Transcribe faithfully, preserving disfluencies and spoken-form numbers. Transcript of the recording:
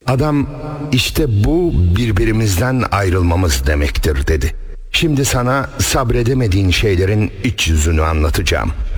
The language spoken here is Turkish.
Adam işte bu birbirimizden ayrılmamız demektir dedi. Şimdi sana sabredemediğin şeylerin iç yüzünü anlatacağım.